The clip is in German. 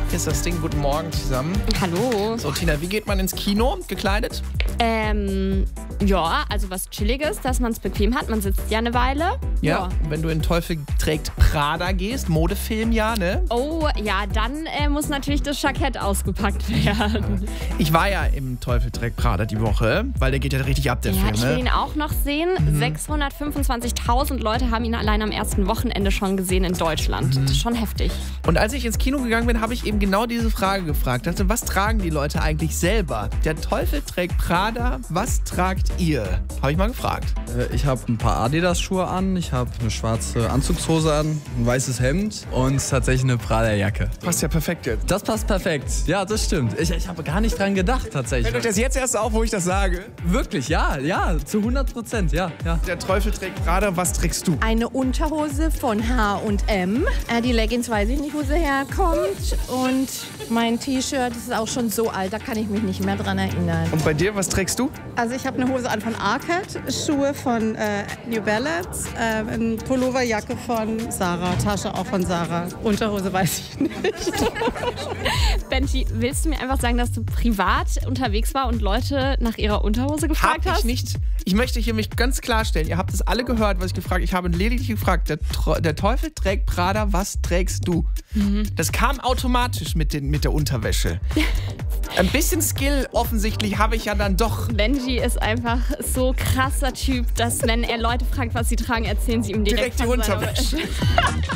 Hier ist das Ding. Guten Morgen zusammen. Hallo. So, Tina, wie geht man ins Kino gekleidet? Ja, also was Chilliges, dass man es bequem hat. Man sitzt ja eine Weile. Ja. Wenn du in Teufel trägt Prada gehst, Modefilm, ja, ne? Oh, ja, dann muss natürlich das Jackett ausgepackt werden. Ich war ja im Teufel trägt Prada die Woche, weil der geht ja richtig ab, der Ja, Film, ich will ne? ihn auch noch sehen. 625.000 Leute haben ihn allein am ersten Wochenende schon gesehen in Deutschland. Das ist schon heftig. Und als ich ins Kino gegangen bin, habe ich eben genau diese Frage gefragt. Also, was tragen die Leute eigentlich selber? Der Teufel trägt Prada, was tragt ihr? Habe ich mal gefragt. Ich habe ein paar Adidas-Schuhe an, ich habe eine schwarze Anzugshose an, ein weißes Hemd und tatsächlich eine Prada-Jacke. Passt ja perfekt jetzt. Das passt perfekt. Ja, das stimmt. Ich habe gar nicht dran gedacht, tatsächlich. Fällt euch das jetzt erst auf, wo ich das sage? Wirklich, ja, zu 100%, ja. Der Teufel trägt Prada, was trägst du? Eine Unterhose von H&M. Die Leggings weiß ich nicht, wo sie herkommt. Und mein T-Shirt ist auch schon so alt, da kann ich mich nicht mehr dran erinnern. Und bei dir, was trägst du? Also ich habe eine Hose an von Arcad, Schuhe von New Balance, eine Pulloverjacke von Sarah, Tasche auch von Sarah. Unterhose weiß ich nicht. Benji, willst du mir einfach sagen, dass du privat unterwegs war und Leute nach ihrer Unterhose gefragt Hab hast? ich nicht. Ich möchte hier mich ganz klarstellen. Ihr habt es alle gehört, was ich gefragt habe. Ich habe lediglich gefragt, der Teufel trägt Prada, was trägst du? Das kam automatisch mit der Unterwäsche. Ein bisschen Skill offensichtlich habe ich ja dann doch. Benji ist einfach so krasser Typ, dass wenn er Leute fragt, was sie tragen, erzählen sie ihm direkt Direkt die von seiner- Unterwäsche.